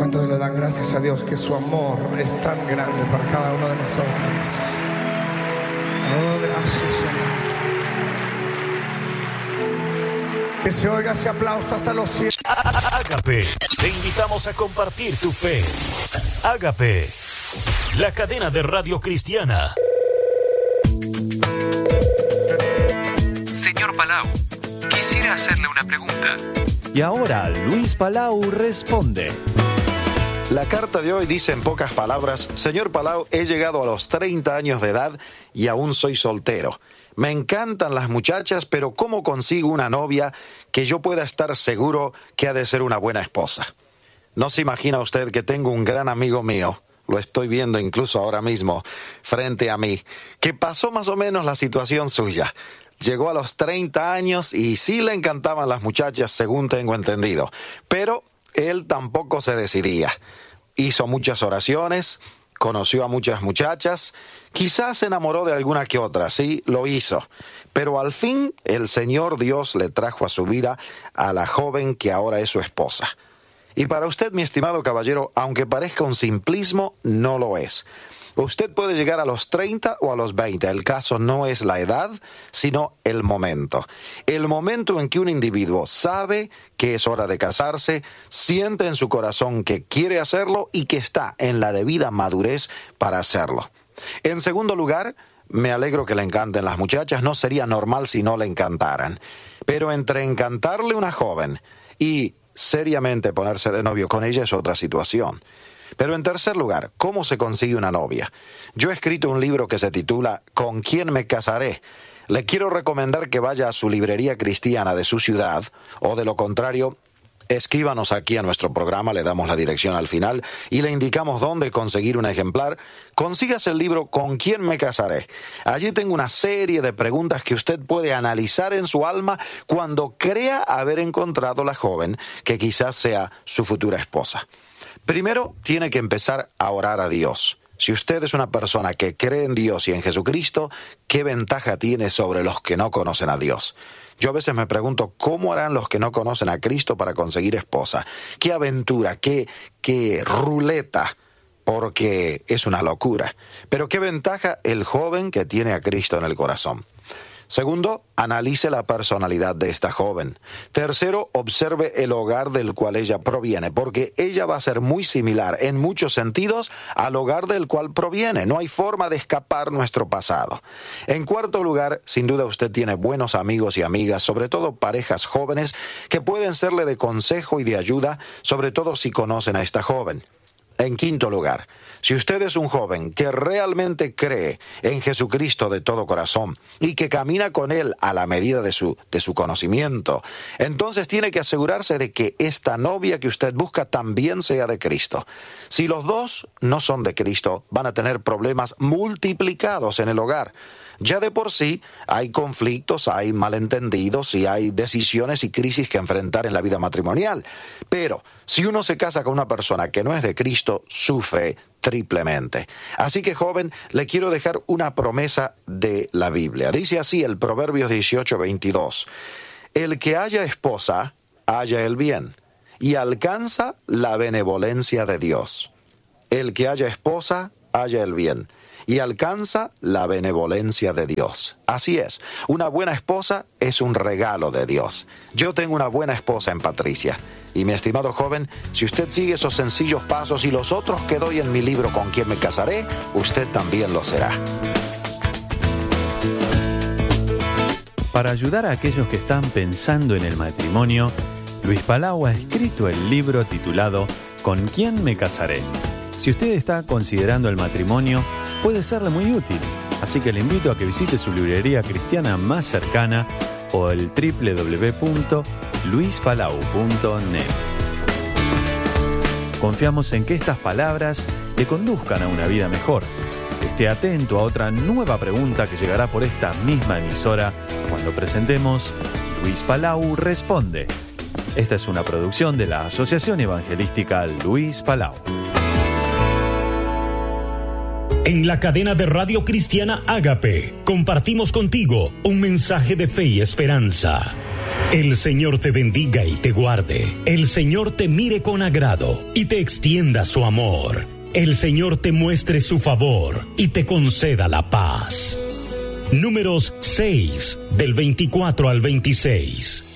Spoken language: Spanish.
¿Cuántos le dan gracias a Dios que su amor es tan grande para cada uno de nosotros? Oh, gracias, Señor. Que se oiga ese aplauso hasta los cielos. Ágape, te invitamos a compartir tu fe. Ágape, la cadena de radio cristiana. Señor Palau, quisiera hacerle una pregunta. Y ahora Luis Palau responde. La carta de hoy dice en pocas palabras: Señor Palau, he llegado a los 30 años de edad y aún soy soltero. Me encantan las muchachas, pero ¿cómo consigo una novia que yo pueda estar seguro que ha de ser una buena esposa? No se imagina usted que tengo un gran amigo mío, lo estoy viendo incluso ahora mismo frente a mí, que pasó más o menos la situación suya. Llegó a los 30 años y sí le encantaban las muchachas, según tengo entendido, pero él tampoco se decidía. Hizo muchas oraciones, conoció a muchas muchachas, quizás se enamoró de alguna que otra, sí, lo hizo. Pero al fin el Señor Dios le trajo a su vida a la joven que ahora es su esposa. Y para usted, mi estimado caballero, aunque parezca un simplismo, no lo es. Usted puede llegar a los 30 o a los 20. El caso no es la edad, sino el momento. El momento en que un individuo sabe que es hora de casarse, siente en su corazón que quiere hacerlo y que está en la debida madurez para hacerlo. En segundo lugar, me alegro que le encanten las muchachas. No sería normal si no le encantaran. Pero entre encantarle una joven y seriamente ponerse de novio con ella es otra situación. Pero en tercer lugar, ¿cómo se consigue una novia? Yo he escrito un libro que se titula ¿Con quién me casaré? Le quiero recomendar que vaya a su librería cristiana de su ciudad, o de lo contrario, escríbanos aquí a nuestro programa, le damos la dirección al final y le indicamos dónde conseguir un ejemplar. Consígase el libro ¿Con quién me casaré? Allí tengo una serie de preguntas que usted puede analizar en su alma cuando crea haber encontrado la joven que quizás sea su futura esposa. Primero, tiene que empezar a orar a Dios. Si usted es una persona que cree en Dios y en Jesucristo, ¿qué ventaja tiene sobre los que no conocen a Dios? Yo a veces me pregunto, ¿cómo harán los que no conocen a Cristo para conseguir esposa? ¿Qué aventura, qué ruleta? Porque es una locura. Pero ¿qué ventaja el joven que tiene a Cristo en el corazón? Segundo, analice la personalidad de esta joven. Tercero, observe el hogar del cual ella proviene, porque ella va a ser muy similar en muchos sentidos al hogar del cual proviene. No hay forma de escapar nuestro pasado. En cuarto lugar, sin duda usted tiene buenos amigos y amigas, sobre todo parejas jóvenes, que pueden serle de consejo y de ayuda, sobre todo si conocen a esta joven. En quinto lugar, si usted es un joven que realmente cree en Jesucristo de todo corazón y que camina con Él a la medida de su conocimiento, entonces tiene que asegurarse de que esta novia que usted busca también sea de Cristo. Si los dos no son de Cristo, van a tener problemas multiplicados en el hogar. Ya de por sí hay conflictos, hay malentendidos y hay decisiones y crisis que enfrentar en la vida matrimonial. Pero si uno se casa con una persona que no es de Cristo, sufre triplemente. Así que, joven, le quiero dejar una promesa de la Biblia. Dice así el Proverbios 18:22. El que haya esposa, halla el bien y alcanza la benevolencia de Dios. El que haya esposa, halla el bien y alcanza la benevolencia de Dios. Así es, una buena esposa es un regalo de Dios. Yo tengo una buena esposa en Patricia. Y mi estimado joven, si usted sigue esos sencillos pasos y los otros que doy en mi libro ¿Con quién me casaré?, usted también lo será. Para ayudar a aquellos que están pensando en el matrimonio, Luis Palau ha escrito el libro titulado ¿Con quién me casaré? Si usted está considerando el matrimonio, puede serle muy útil. Así que le invito a que visite su librería cristiana más cercana o el www.luispalau.net. Confiamos en que estas palabras le conduzcan a una vida mejor. Esté atento a otra nueva pregunta que llegará por esta misma emisora cuando presentemos Luis Palau Responde. Esta es una producción de la Asociación Evangelística Luis Palau. En la cadena de radio cristiana Ágape, compartimos contigo un mensaje de fe y esperanza. El Señor te bendiga y te guarde. El Señor te mire con agrado y te extienda su amor. El Señor te muestre su favor y te conceda la paz. Números 6, del 24 al 26.